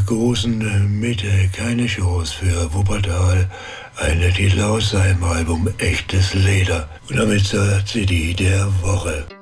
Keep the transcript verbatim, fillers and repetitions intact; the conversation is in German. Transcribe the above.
großen Mitte keine Chance für Wuppertal. Eine Titel aus seinem Album Echtes Leder. Und damit zur C D der Woche.